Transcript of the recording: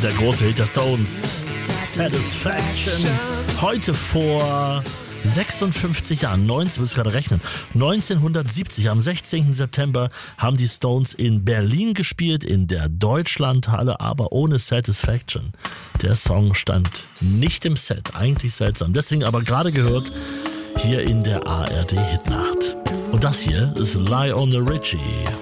Der große Hit der Stones, Satisfaction. Heute vor 56 Jahren, muss ich gerade rechnen, 1970, am 16. September haben die Stones in Berlin gespielt, in der Deutschlandhalle, aber ohne Satisfaction. Der Song stand nicht im Set, eigentlich seltsam. Deswegen aber gerade gehört hier in der ARD Hitnacht. Und das hier ist Lionel Richie.